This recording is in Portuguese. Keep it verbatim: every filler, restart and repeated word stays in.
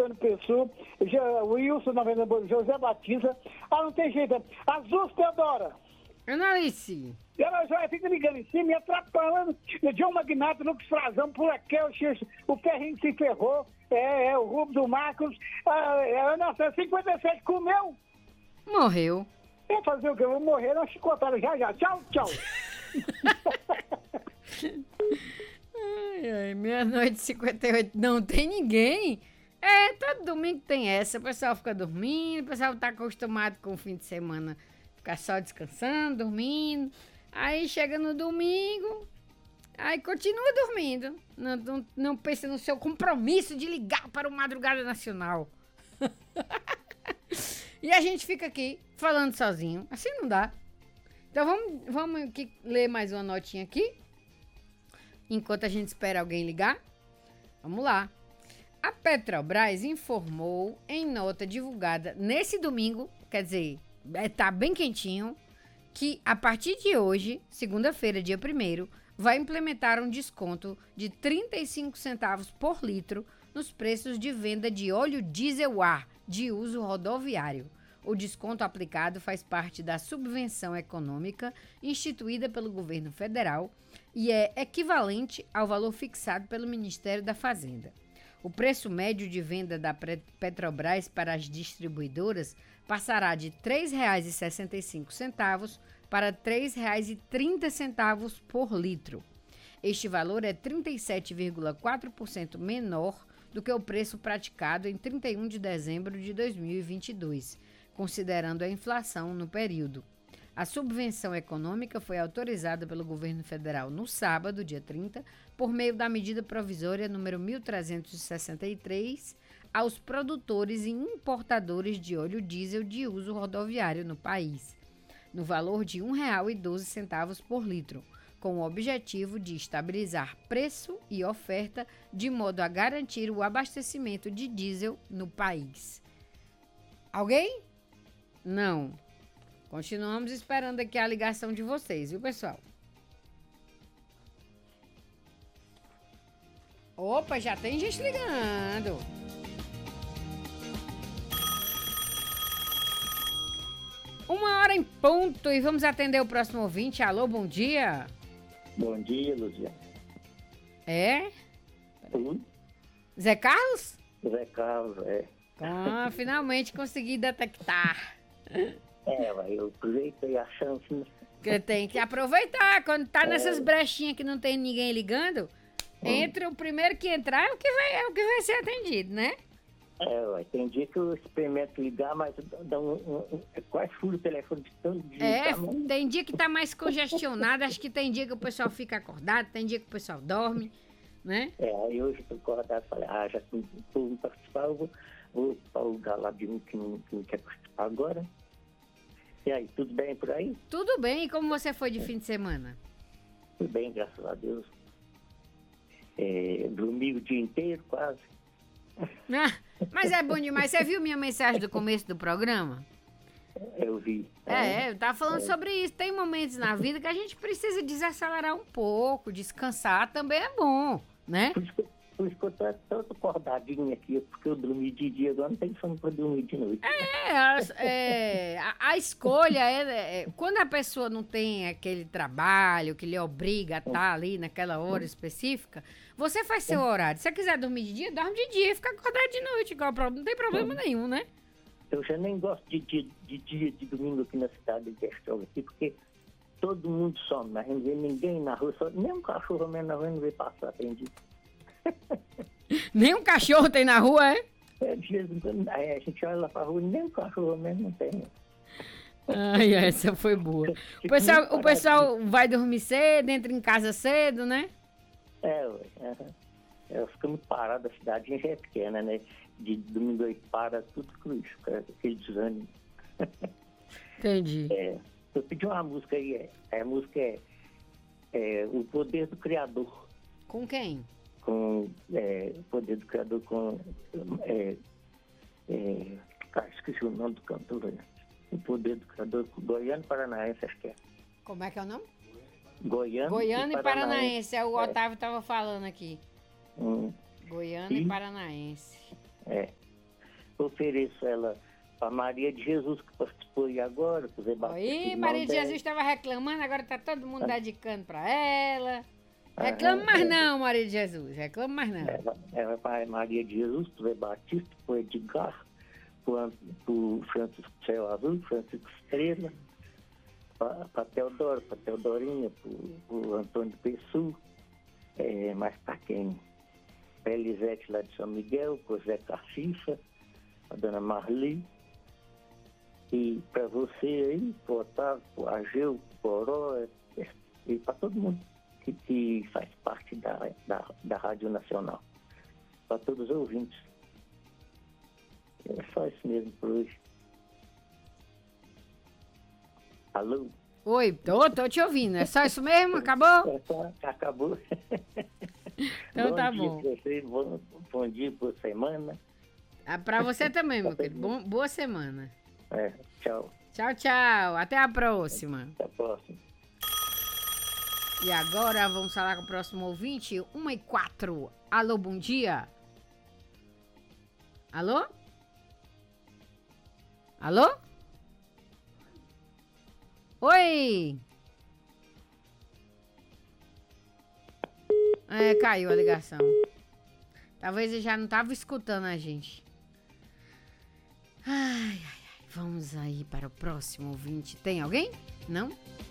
Fernando Pessoa, o Wilson na Fernanda Boa, José Batista. Ah, não tem jeito. Azul Teodora. Analice. Ela já fica ligando em cima, me atrapalhando. O John Magnato, Lucas Frazão, por aqui, o, o Ferrinho se ferrou. É, é, o Rubens do Marcos. Ah, é, nossa, cinquenta e sete comeu. Morreu. Quer fazer o quê? Eu vou morrer na chicotada já, já. Tchau, tchau. Ai, ai, meia-noite e cinquenta e oito. Não tem ninguém? É, todo domingo tem essa. O pessoal fica dormindo, o pessoal tá acostumado com o fim de semana. Ficar só descansando, dormindo. Aí chega no domingo, aí continua dormindo. Não, não, não pensa no seu compromisso de ligar para o Madrugada Nacional. E a gente fica aqui falando sozinho. Assim não dá. Então vamos, vamos aqui ler mais uma notinha aqui. Enquanto a gente espera alguém ligar. Vamos lá. A Petrobras informou em nota divulgada nesse domingo, quer dizer, tá bem quentinho, que a partir de hoje, segunda-feira, dia primeiro, vai implementar um desconto de trinta e cinco centavos por litro nos preços de venda de óleo diesel A de uso rodoviário. O desconto aplicado faz parte da subvenção econômica instituída pelo governo federal e é equivalente ao valor fixado pelo Ministério da Fazenda. O preço médio de venda da Petrobras para as distribuidoras passará de três reais e sessenta e cinco centavos para três reais e trinta centavos por litro. Este valor é trinta e sete vírgula quatro por cento menor do que o preço praticado em trinta e um de dezembro de dois mil e vinte e dois, considerando a inflação no período. A subvenção econômica foi autorizada pelo governo federal no sábado, dia trinta, por meio da medida provisória número mil trezentos e sessenta e três, aos produtores e importadores de óleo diesel de uso rodoviário no país, no valor de um real e doze centavos por litro, com o objetivo de estabilizar preço e oferta de modo a garantir o abastecimento de diesel no país. Alguém? Não. Continuamos esperando aqui a ligação de vocês, viu, pessoal? Opa, já tem gente ligando. Uma hora em ponto e vamos atender o próximo ouvinte. Alô, bom dia. Bom dia, Luciana. É? Sim. Zé Carlos? Zé Carlos, é. Ah, finalmente consegui detectar. É, mas eu aproveitei a chance, né? Que tem que aproveitar. Quando tá nessas é. brechinhas que não tem ninguém ligando, hum. entra o primeiro que entrar é o que vai, é o que vai ser atendido, né? É, ué, tem dia que eu experimento ligar, mas dá um, um, um, quase furo o telefone de tanto dia. É, tá, mas... tem dia que tá mais congestionado, acho que tem dia que o pessoal fica acordado, tem dia que o pessoal dorme, né? É, aí hoje eu tô acordado e falei, ah, já que o povo não participar, eu vou, vou para o lugar lá de um que não, que não quer participar agora. E aí, tudo bem por aí? Tudo bem, e como você foi de fim de semana? Tudo bem, graças a Deus. É, dormi o dia inteiro, quase. Ah, mas é bom demais. Você viu minha mensagem do começo do programa? Eu vi. É, é eu tava falando é. sobre isso. Tem momentos na vida que a gente precisa desacelerar um pouco, descansar também é bom, né? Por isso que, por isso que eu tô tanto acordadinho aqui, porque eu dormi de dia, agora não tenho sono pra dormir de noite. É, a, é, a, a escolha é, é... Quando a pessoa não tem aquele trabalho que lhe obriga a estar ali naquela hora específica, você faz seu horário. Se você quiser dormir de dia, dorme de dia. Fica acordado de noite, igual, não tem problema nenhum, né? Eu já nem gosto de dia de, dia, de domingo aqui na cidade de Bertioga, aqui, porque todo mundo some, mas não vê ninguém na rua, só, nem um cachorro mesmo na rua não vê passar, tem dia. Nem um cachorro tem na rua, é? É, de vez em quando, aí a gente olha lá pra rua, nem um cachorro mesmo não tem. Ai, essa foi boa. O pessoal, o pessoal vai dormir cedo, entra em casa cedo, né? É, ué. É, fica muito parado, a cidade já é pequena, né? De domingo aí para tudo cruz, aquele desânimo. Entendi. É, eu pedi uma música aí, é, a música é, é O Poder do Criador. Com quem? Com é, O Poder do Criador com... É, é, ah, esqueci o nome do cantor, né? O Poder do Criador com Goiano e Paranaense, acho que é. Como é que é o nome? Goiano, Goiano e Paranaense. Paranaense. É o Otávio é. estava falando aqui. Hum. Goiano e, e Paranaense. É. ofereço ela para Maria de Jesus, que participou aí agora, para o Zé Batista. Aí, Maria de Jesus estava reclamando, agora tá todo mundo Ah. dedicando para ela. Aham, Reclama mais é. não, Maria de Jesus, reclama mais não. Ela, ela para Maria de Jesus, para o Zé Batista, para o Edgar, para o Francisco Céu Azul, Francisco Estrela, para Teodoro, para Teodorinha, para o Antônio Pessu, é, mais para quem? Para Elisete lá de São Miguel, para o Zé Cacifa, a dona Marli, e para você aí, para o Otávio, para o Ageu, para o Oró, é, e para todo mundo que, que faz parte da, da, da Rádio Nacional, para todos os ouvintes. É só isso mesmo por hoje. Alô? Oi, tô, tô te ouvindo, é só isso mesmo? Acabou? É só, acabou. Então bom tá dia bom. pra vocês, bom, bom dia, boa semana. Ah, pra você também, meu querido, bom, boa semana. É, tchau, Tchau, tchau, até a próxima. até a próxima. E agora vamos falar com o próximo ouvinte, uma e quatro. Alô, bom dia. Alô? Alô? Oi! É, caiu a ligação. Talvez ele já não tava escutando a gente. Ai, ai, ai. Vamos aí para o próximo ouvinte. Tem alguém? Não?